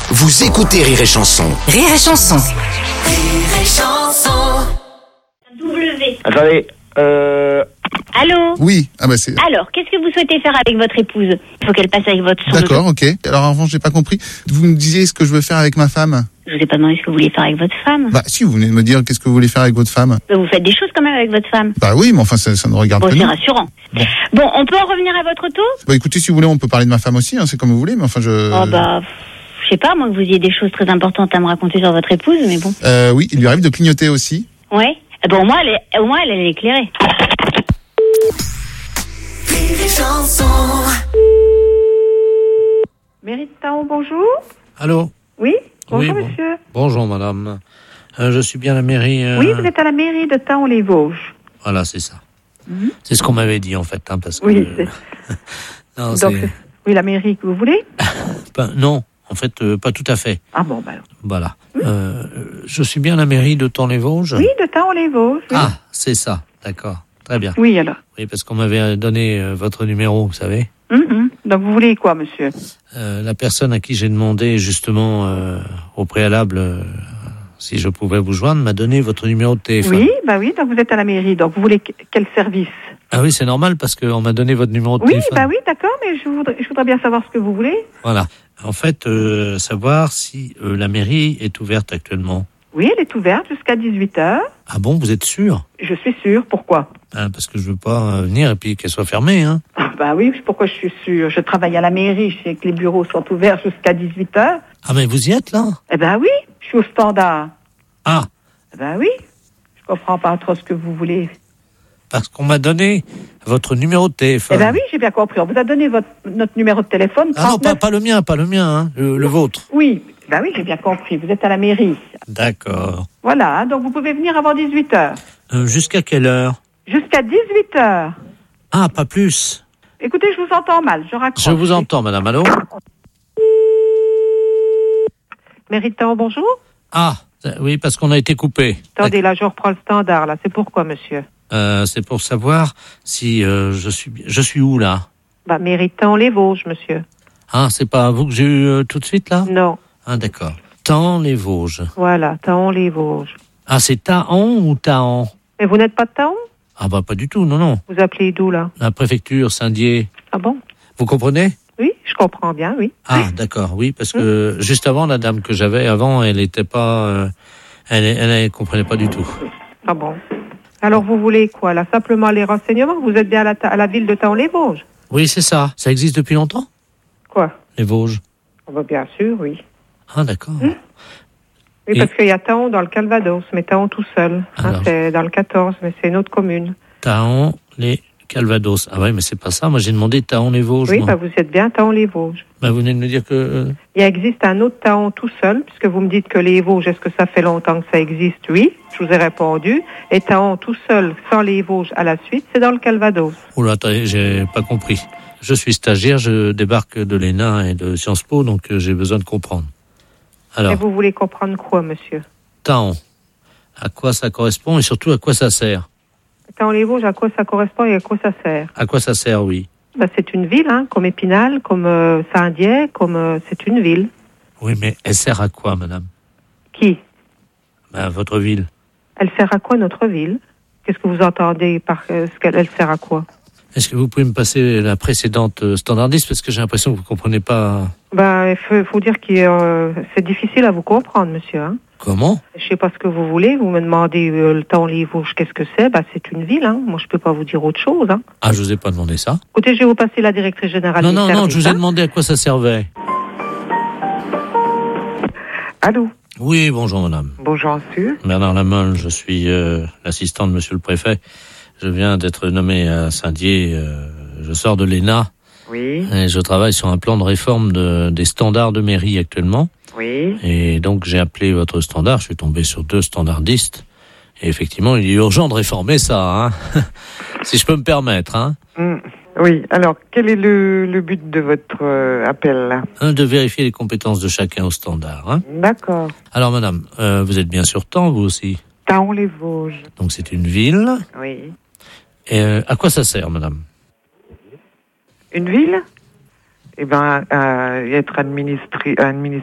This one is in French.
Vous écoutez Rire et Chanson. Rire et Chanson. Rire et Chanson. W. Attendez, Allô? Oui, c'est... Alors, qu'est-ce que vous souhaitez faire avec votre épouse? Il faut qu'elle passe avec votre son. D'accord, ok. Alors en revanche, j'ai pas compris. Vous me disiez ce que je veux faire avec ma femme. Je vous ai pas demandé ce que vous vouliez faire avec votre femme. Bah si, vous venez de me dire qu'est-ce que vous voulez faire avec votre femme. Mais vous faites des choses quand même avec votre femme. Bah oui, mais enfin ça ne regarde Bon, que c'est nous. rassurant. Bon. Bon, on peut en revenir à votre auto? Bah écoutez, si vous voulez, on peut parler de ma femme aussi, hein, c'est comme vous voulez, mais enfin je... Oh bah, je sais pas, moi que vous ayez des choses très importantes à me raconter sur votre épouse, mais bon. Oui, il lui arrive de clignoter aussi. Ouais. Bon, au moins elle est éclairée. Rire et Chanson. Mairie de Taon, bonjour. Allô? Oui, bonjour Oui, bon. monsieur. Bonjour madame. Je suis bien à la mairie. Oui, vous êtes à la mairie de Taon-les-Vosges. Voilà, c'est ça. C'est ce qu'on m'avait dit en fait. Hein, parce que, Oui, non, donc, c'est... oui, la mairie que vous voulez. non, en fait, pas tout à fait. Ah bon, bah alors. Voilà. Je suis bien à la mairie de Taon-les-Vosges. Oui, de Taon-les-Vosges. Oui. Ah, c'est ça. D'accord. Très bien. Oui, alors. Oui, parce qu'on m'avait donné votre numéro, vous savez. Donc vous voulez quoi, monsieur? La personne à qui j'ai demandé justement au préalable si je pouvais vous joindre m'a donné votre numéro de téléphone. Oui, bah oui, donc vous êtes à la mairie. Donc vous voulez quel service? Ah oui, c'est normal parce qu'on m'a donné votre numéro de Oui, téléphone. bah oui, d'accord, mais je voudrais bien savoir ce que vous voulez. Voilà. En fait, savoir si la mairie est ouverte actuellement. Oui, elle est ouverte jusqu'à 18h. Ah bon, vous êtes sûr? Je suis sûre. Pourquoi? Parce que je veux pas venir et puis qu'elle soit fermée, hein. Bah oui, pourquoi je suis sûre? Je travaille à la mairie, je sais que les bureaux sont ouverts jusqu'à 18h. Ah mais vous y êtes là? Eh ben oui, je suis au standard. Ah, Eh ben oui, je comprends pas trop ce que vous voulez. parce qu'on m'a donné votre numéro de téléphone. Eh ben oui, j'ai bien compris. On vous a donné notre numéro de téléphone. Ah non, 39. pas le mien, hein, le vôtre. Oui, ben oui, j'ai bien compris. Vous êtes à la mairie. D'accord. Voilà, hein, donc vous pouvez venir avant 18h. Jusqu'à quelle heure? Jusqu'à 18h. Ah, pas plus. Écoutez, je vous entends mal, je raccroche. Je vous entends, madame. Allô? Méritant, bonjour. Ah, oui, parce qu'on a été coupé. Attendez, là, je reprends le standard, là. C'est pourquoi, monsieur? C'est pour savoir si je suis où, là? Bah, Méritant les Vosges, monsieur. Ah, c'est pas vous que j'ai eu tout de suite, là? Non. Ah, d'accord. Taon-les-Vosges. Voilà, Taon les Vosges. Ah, c'est Taon ou Taon? Mais vous n'êtes pas de Taon? Ah, bah, pas du tout, non. Vous appelez d'où, là? La préfecture, Saint-Dié. Ah bon? Vous comprenez? Oui, je comprends bien, oui. Ah, d'accord, oui, parce que juste avant, la dame que j'avais avant, elle était pas... elle comprenait pas du tout. Ah bon? Alors, vous voulez quoi, là? Simplement les renseignements? Vous êtes bien à la ville de Taon-les-Vosges? Oui, c'est ça. Ça existe depuis longtemps, Quoi? les Vosges? Ah bah, bien sûr, oui. Ah, d'accord. Oui, Et- parce qu'il y a Taon dans le Calvados, mais Taon tout seul. Alors. C'est dans le 14, mais c'est une autre commune. Taon, les Calvados. Ah ouais, mais c'est pas ça. Moi, j'ai demandé Taon, les Vosges. Oui, moi. bah, vous êtes bien Taon-les-Vosges. Bah, vous venez de me dire que... Il existe un autre Taon tout seul, puisque vous me dites que les Vosges, est-ce que ça fait longtemps que ça existe? Oui, je vous ai répondu. Et Taon tout seul, sans les Vosges à la suite, c'est dans le Calvados. Oula, attendez, j'ai pas compris. Je suis stagiaire, je débarque de l'ENA et de Sciences Po, donc j'ai besoin de comprendre. Alors, Et vous voulez comprendre quoi, monsieur? Taon, à quoi ça correspond et surtout à quoi ça sert? Taon-les-Vosges, à quoi ça correspond et à quoi ça sert? À quoi ça sert, oui. Bah, c'est une ville, hein, comme Épinal, comme Saint-Dié, comme c'est une ville. Oui, mais elle sert à quoi, madame? Qui? Bah, votre ville. Elle sert à quoi, notre ville? Qu'est-ce que vous entendez par ce qu'elle sert à quoi? Est-ce que vous pouvez me passer la précédente standardiste parce que j'ai l'impression que vous comprenez pas... Ben, il faut dire que c'est difficile à vous comprendre, monsieur. Hein. Comment? Je sais pas ce que vous voulez. Vous me demandez le Taon-les-Vosges, qu'est-ce que c'est? Ben, c'est une ville. Hein. Moi, je peux pas vous dire autre chose. Hein. Ah, je vous ai pas demandé ça. Écoutez, je vais vous passer la directrice générale Non, du non, service, je vous ai hein. demandé à quoi ça servait. Allô? Oui, bonjour madame. Bonjour, monsieur. Bernard Lamolle, je suis l'assistant de monsieur le préfet. Je viens d'être nommé à Saint-Dié. Je sors de l'ENA Oui, et je travaille sur un plan de réforme des standards de mairie actuellement. oui. Et donc j'ai appelé votre standard, je suis tombé sur 2 standardistes. Et effectivement, il est urgent de réformer ça, hein. Si je peux me permettre, hein. Oui, alors quel est le but de votre appel là? De vérifier les compétences de chacun au standard, hein. D'accord. Alors madame, vous êtes bien sur Taon, vous aussi? Taon-les-Vosges. Donc c'est une ville. Oui. Et à quoi ça sert, madame? Une ville? Eh ben, être administré